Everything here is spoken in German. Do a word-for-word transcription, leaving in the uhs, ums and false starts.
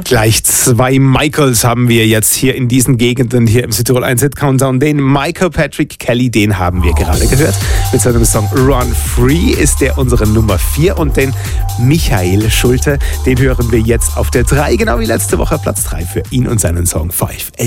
Gleich zwei Michaels haben wir jetzt hier in diesen Gegenden, hier im Südtirol eins Hit Countdown. Den Michael Patrick Kelly, den haben wir gerade gehört. Mit seinem Song Run Free ist der unsere Nummer vier. Und den Michael Schulte, den hören wir jetzt auf der drei, genau wie letzte Woche Platz drei für ihn und seinen Song fünf.